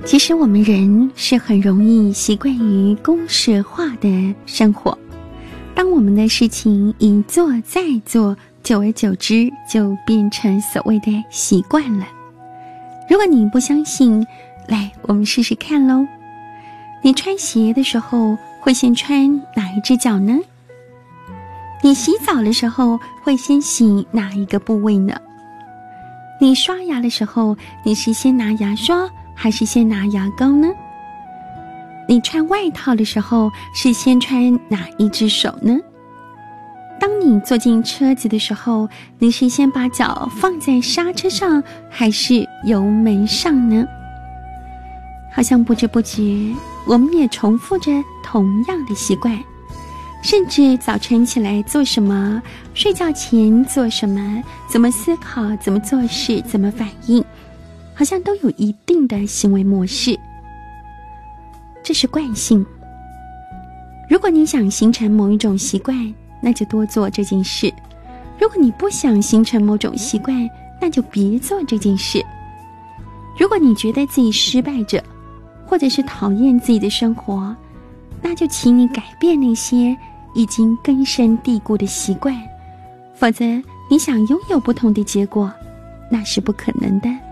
其实我们人是很容易习惯于公式化的生活，当我们的事情一做再做，久而久之就变成所谓的习惯了。如果你不相信，来，我们试试看咯。你穿鞋的时候会先穿哪一只脚呢？你洗澡的时候会先洗哪一个部位呢？你刷牙的时候，你是先拿牙刷还是先拿牙膏呢？你穿外套的时候是先穿哪一只手呢？当你坐进车子的时候，你是先把脚放在刹车上还是油门上呢？好像不知不觉我们也重复着同样的习惯，甚至早晨起来做什么，睡觉前做什么，怎么思考，怎么做事，怎么反应，好像都有一定的行为模式。这是惯性。如果你想形成某一种习惯，那就多做这件事；如果你不想形成某种习惯，那就别做这件事。如果你觉得自己失败着，或者是讨厌自己的生活，那就请你改变那些已经根深蒂固的习惯，否则你想拥有不同的结果，那是不可能的。